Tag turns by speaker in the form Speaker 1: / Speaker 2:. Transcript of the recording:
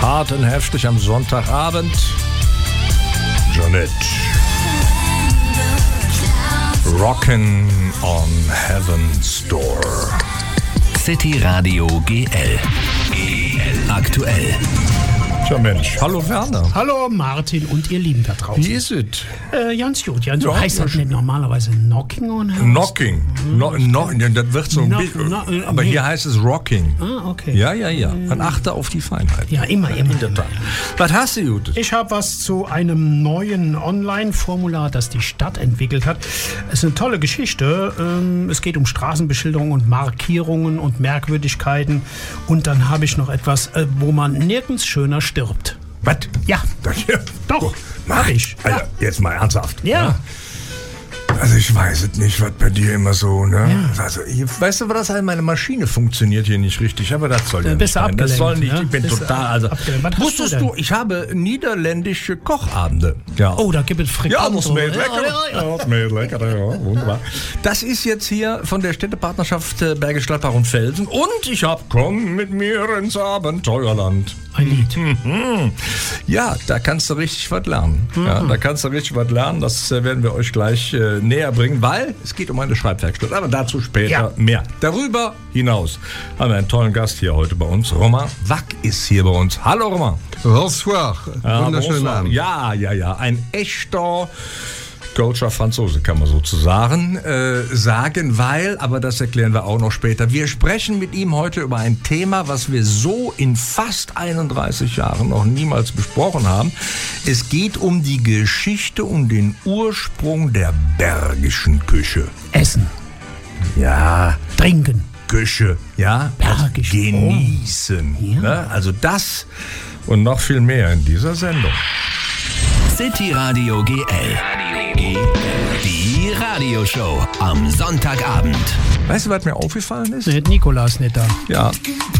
Speaker 1: Hart und heftig am Sonntagabend. Jeanette. Rockin' on Heaven's Door.
Speaker 2: City Radio GL. Aktuell.
Speaker 1: Tja Mensch, hallo Werner.
Speaker 3: Hallo Martin und ihr Lieben da draußen.
Speaker 1: Wie ist es?
Speaker 3: Ganz gut. Ja, so heißt das nicht normalerweise Knocking on Heaven's Door?
Speaker 1: Knocking. Das wird so ein bisschen. Aber hier heißt es Rocking.
Speaker 3: Ah, okay.
Speaker 1: Ja. Man achte auf die Feinheit.
Speaker 3: Ja, immer.
Speaker 1: Was hast du, Judith?
Speaker 3: Ich habe was zu einem neuen Online-Formular, das die Stadt entwickelt hat. Es ist eine tolle Geschichte. Es geht um Straßenbeschilderung und Markierungen und Merkwürdigkeiten. Und dann habe ich noch etwas, wo man nirgends schöner stirbt.
Speaker 1: Was?
Speaker 3: Ja. Doch. Mach ich.
Speaker 1: Also, jetzt mal ernsthaft.
Speaker 3: Ja.
Speaker 1: Also ich weiß es nicht, was bei dir immer so, ne?
Speaker 3: Ja.
Speaker 1: Also, weißt du, was meine Maschine funktioniert hier nicht richtig, aber das soll ja nicht sein. Das soll nicht, ich bin total, wusstest du, ich habe niederländische Kochabende. Ja.
Speaker 3: Oh, da gibt es Frikandel.
Speaker 1: Ja, das schmeckt lecker. Ja, das schmeckt lecker, ja, wunderbar. Das ist jetzt hier von der Städtepartnerschaft Bergisch Gladbach und Velsen und ich habe Komm mit mir ins Abenteuerland.
Speaker 3: Ein Lied.
Speaker 1: Ja, da kannst du richtig was lernen. Ja, da kannst du richtig was lernen. Das werden wir euch gleich näher bringen, weil es geht um eine Schreibwerkstatt. Aber dazu später mehr. Darüber hinaus haben wir einen tollen Gast hier heute bei uns. Romain Wack ist hier bei uns. Hallo Romain.
Speaker 4: Bonsoir. Wunderschönen Abend.
Speaker 1: Ja. Ein echter Deutscher Franzose, kann man sozusagen sagen, weil, aber das erklären wir auch noch später, wir sprechen mit ihm heute über ein Thema, was wir so in fast 31 Jahren noch niemals besprochen haben. Es geht um die Geschichte und den Ursprung der bergischen Küche.
Speaker 3: Essen.
Speaker 1: Ja.
Speaker 3: Trinken.
Speaker 1: Küche. Ja.
Speaker 3: Bergisch.
Speaker 1: Genießen.
Speaker 3: Ja.
Speaker 1: Ne? Also das und noch viel mehr in dieser Sendung.
Speaker 2: City Radio GL. Die Radioshow am Sonntagabend.
Speaker 1: Weißt du, was mir aufgefallen ist?
Speaker 3: Nikolaus nicht da.
Speaker 1: Ja.